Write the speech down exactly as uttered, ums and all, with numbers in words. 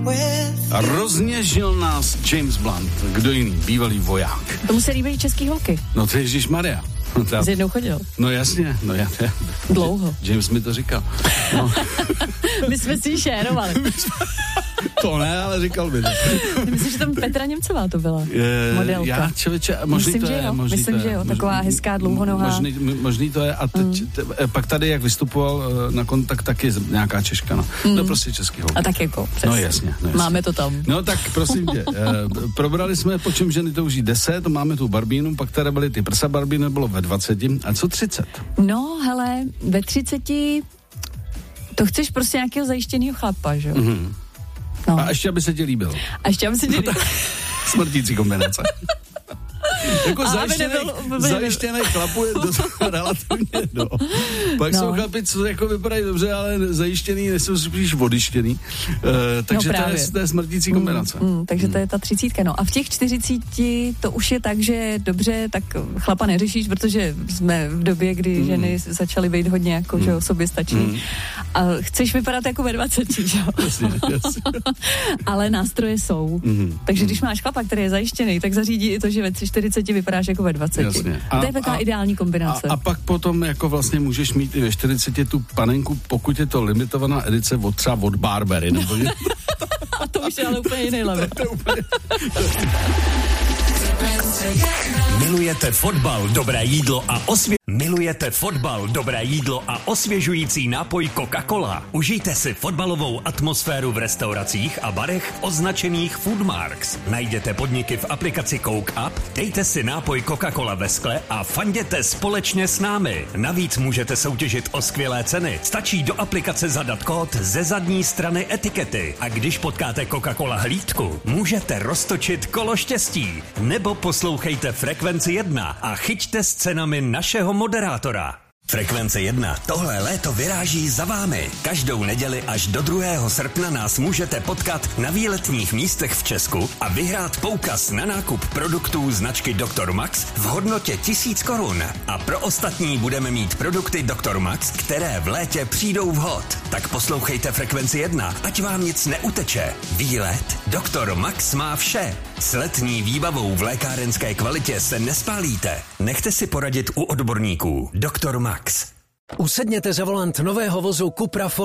Rozněžil nás James Blunt, kdo jiný, bývalý voják. Tomu se líbí český holky. No to je Ježišmarja. Jsi jednou chodil? No jasně, no já, já Dlouho. James mi to říkal. No. My jsme si ji šérovali. To ne, ale říkal mi to. Myslím, že tam Petra Němcová to byla, je, modelka. Já, člověče, možný Myslím, to je. Jo. Možný Myslím, to že je. jo, taková hezká dlouhonohá. Možný, možný to je a teď, mm. te, pak tady, jak vystupoval na kontakt, tak je nějaká Češka, no. Mm. No prostě český holka. A tak jako, přesně. No jasně, no jasně. Máme to tam. No tak prosím tě, eh, probrali jsme, po čem ženy touží deset, máme tu Barbínu, pak tady byly ty prsa Barbíny, bylo ve dvaceti, a co třicet? No, hele, ve třiceti to chceš prostě nějakého zajištěného chlapa, že jo? Mm-hmm. No. A ještě, aby se ti líbil. A ještě, aby se ti líbil. Smrtící kombinace. Jako zajištěný chlapu je dost relativně, no. Pak no. jsou chlapi, co jako vypadají dobře, ale zajištěný, nejsou spíš vodištěný. Uh, takže no to, je, to je smrtící kombinace. Mm, mm, takže mm. to je ta třicítka, no. A v těch čtyřicíti to už je tak, že dobře, tak chlapa neřešíš, protože jsme v době, kdy mm. ženy začaly být hodně jako, mm. že o sobě stačí. Mm. A chceš vypadat jako ve dvaceti, že jo? Jasně, jasně. Ale nástroje jsou. Mm. Takže když máš chlapa, který je zajištěný, tak zařídí i to, že ve čtyřiceti vypadáš jako ve dvaceti. A, to je taková ideální kombinace. A, a pak potom jako vlastně můžeš mít i ve čtyřiceti tu panenku, pokud je to limitovaná edice od třeba od Barbery. Nebo je... A to už je ale úplně jiný level. Milujete fotbal, dobré jídlo a osvě... Milujete fotbal, dobré jídlo a osvěžující nápoj Coca-Cola? Užijte si fotbalovou atmosféru v restauracích a barech označených Foodmarks. Najděte podniky v aplikaci Coke Up, dejte si nápoj Coca-Cola ve skle a fanděte společně s námi. Navíc můžete soutěžit o skvělé ceny. Stačí do aplikace zadat kód ze zadní strany etikety. A když potkáte Coca-Cola hlídku, můžete roztočit kolo štěstí. Nebo poslouchejte Frekvenci jedna a chyťte s cenami našeho moderátora. Frekvence jedna. Tohle léto vyráží za vámi. Každou neděli až do druhého srpna nás můžete potkat na výletních místech v Česku a vyhrát poukaz na nákup produktů značky doktor Max v hodnotě tisíc korun. A pro ostatní budeme mít produkty doktor Max, které v létě přijdou vhod. Tak poslouchejte Frekvenci jedna, ať vám nic neuteče. Výlet doktor Max má vše. S letní výbavou v lékárenské kvalitě se nespálíte. Nechte si poradit u odborníků. doktor Max. Usedněte za volant nového vozu Cupra